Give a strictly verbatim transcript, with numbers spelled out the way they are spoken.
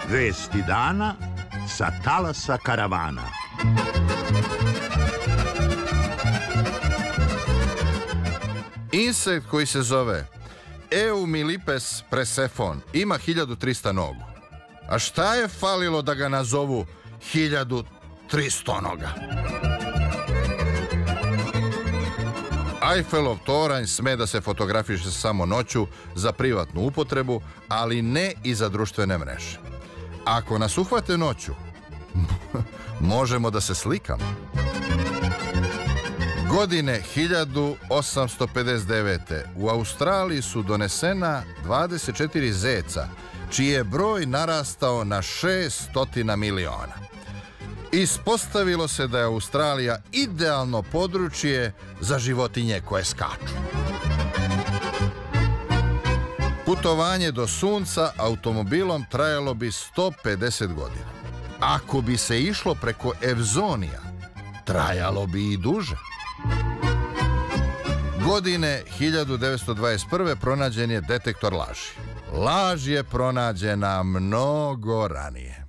Vesti dana sa talasa karavana. Insekt koji se zove Eumilipes presefon ima hiljadu trista nogu. A šta je falilo da ga nazovu hiljadu tristo noga? Eiffelov toranj sme da se fotografiše samo noću za privatnu upotrebu, ali ne i za društvene mreže. Ako nas uhvate noću, možemo da se slikamo. Godine hiljadu osamsto pedeset devete. u Australiji su donesena dvadeset četiri zeca, čiji je broj narastao na šesto miliona. Ispostavilo se da je Australija idealno područje za životinje koje skaču. Putovanje do sunca automobilom trajalo bi sto pedeset godina. Ako bi se išlo preko Evzonija, trajalo bi i duže. Godine hiljadu devetsto dvadeset prve. pronađen je detektor laži. Laž je pronađena mnogo ranije.